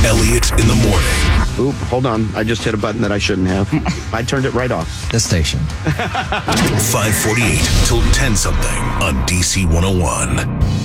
Elliot in the morning. Oop, hold on. I just hit a button that I shouldn't have. I turned it right off. This station. 548 till 10 something on DC 101.